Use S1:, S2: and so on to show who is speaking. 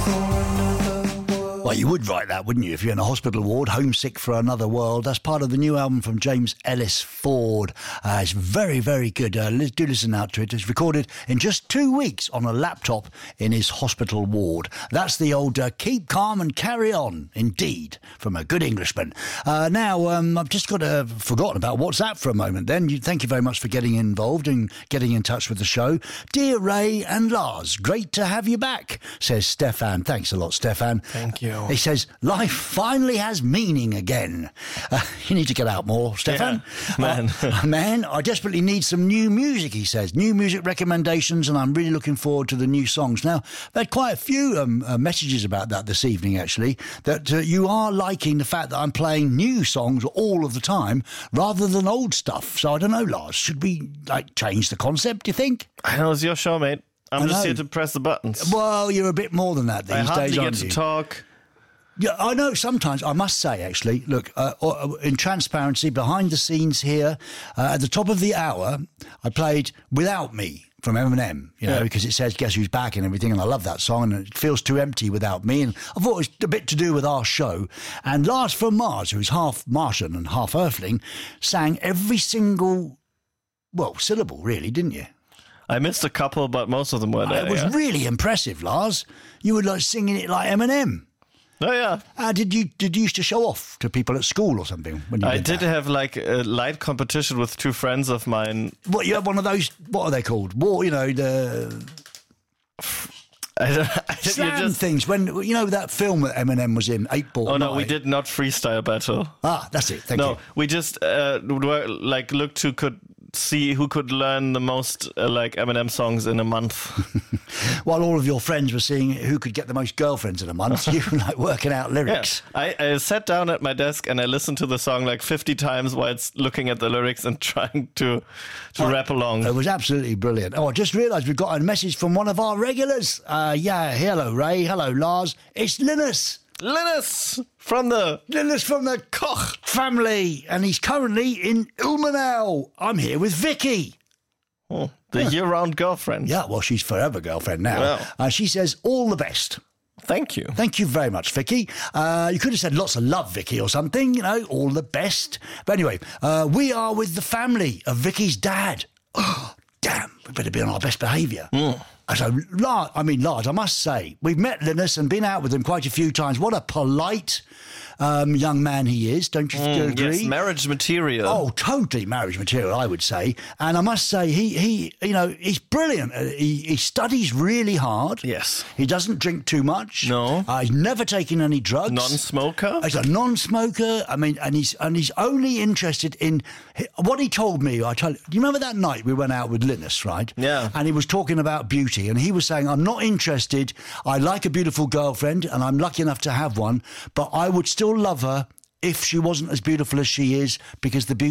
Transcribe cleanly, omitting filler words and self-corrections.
S1: Well, you would write that, wouldn't you, if you're in a hospital ward, homesick for another world. That's part of the new album from James Ellis Ford. It's very, very good. Do listen out to it. It's recorded in just 2 weeks on a laptop in his hospital ward. That's the old Keep Calm and Carry On, indeed, from a good Englishman. Now, I've just forgotten about WhatsApp for a moment then. Thank you very much for getting involved and getting in touch with the show. Dear Ray and Lars, great to have you back, says Stefan. Thanks a lot, Stefan.
S2: Thank you.
S1: He says, life finally has meaning again. You need to get out more, Stefan.
S2: Yeah, man.
S1: Man, I desperately need some new music, he says. New music recommendations, and I'm really looking forward to the new songs. Now, I've had quite a few messages about that this evening, actually, that you are liking the fact that I'm playing new songs all of the time rather than old stuff. So I don't know, Lars, should we change the concept, do you think?
S2: I know, it's your show, mate. I'm just here to press the buttons.
S1: Well, you're a bit more than that these days, aren't you?
S2: I hardly get to talk.
S1: Yeah, I know sometimes, I must say, actually, look, in transparency, behind the scenes here, at the top of the hour, I played Without Me from Eminem, because it says Guess Who's Back and everything, and I love that song, and it feels too empty without me, and I thought it was a bit to do with our show. And Lars from Mars, who's half Martian and half Earthling, sang every single, syllable, really, didn't you?
S2: I missed a couple, but most of them were there.
S1: It was really impressive, Lars. You were singing it like Eminem.
S2: Oh, yeah.
S1: Did you used to show off to people at school or something? When you
S2: I did have a light competition with two friends of mine.
S1: What, you had one of those, what are they called? The slam things. When, that film that Eminem was in, 8 Ball
S2: Oh, no,
S1: Night.
S2: we did not freestyle battle.
S1: That's it. Thank you.
S2: No, we just looked to see who could learn the most Eminem songs in a month.
S1: While all of your friends were seeing who could get the most girlfriends in a month, you were working out lyrics.
S2: Yeah. I sat down at my desk and I listened to the song 50 times while it's looking at the lyrics and trying to rap along.
S1: It was absolutely brilliant. I just realised we've got a message from one of our regulars. Hello Ray, hello Lars. It's Linus from the Koch family, and he's currently in Ilmenau. I'm here with Vicky.
S2: Oh, the year-round girlfriend.
S1: Yeah, well, she's forever girlfriend now. Wow. She says, all the best.
S2: Thank you.
S1: Thank you very much, Vicky. You could have said lots of love, Vicky, or something, all the best. But anyway, we are with the family of Vicky's dad. Oh, damn, we better be on our best behaviour. So, Lars, I must say, we've met Linus and been out with him quite a few times. What a polite young man he is, don't you agree?
S2: Yes, marriage material.
S1: Oh, totally marriage material, I would say. And I must say, he's brilliant. He studies really hard.
S2: Yes.
S1: He doesn't drink too much.
S2: No.
S1: He's never taken any drugs.
S2: Non-smoker.
S1: He's a non-smoker. And he's only interested in what he told me. Do you remember that night we went out with Linus, right?
S2: Yeah.
S1: And he was talking about beauty, and he was saying, I'm not interested. I like a beautiful girlfriend, and I'm lucky enough to have one, but I would still love her if she wasn't as beautiful as she is, because the beauty